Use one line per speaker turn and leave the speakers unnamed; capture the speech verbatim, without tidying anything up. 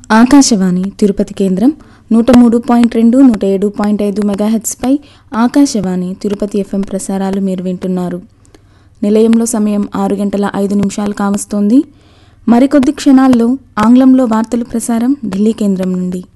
ఆకాశవాణి తిరుపతి కేంద్రం నూట మూడు పాయింట్ రెండు నూట ఏడు పాయింట్ ఐదు మెగాహెట్స్పై ఆకాశవాణి తిరుపతి ఎఫ్ఎం ప్రసారాలు మీరు వింటున్నారు. నిలయంలో సమయం ఆరు గంటల ఐదు నిమిషాలు కావస్తోంది. మరికొద్ది క్షణాల్లో ఆంగ్లంలో వార్తలు ప్రసారం ఢిల్లీ కేంద్రం నుండి.